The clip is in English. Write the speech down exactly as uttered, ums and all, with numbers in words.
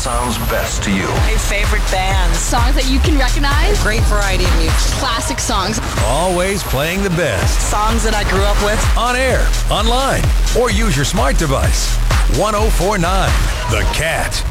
sounds best to you. My favorite bands. Songs that you can recognize. Great variety of music. Classic songs. Always playing the best. Songs that I grew up with. On air, online, or use your smart device. one oh four point nine The Cat.